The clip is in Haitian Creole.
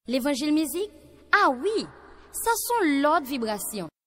L'évangile musique? Ah oui, ça sont l'autre vibration.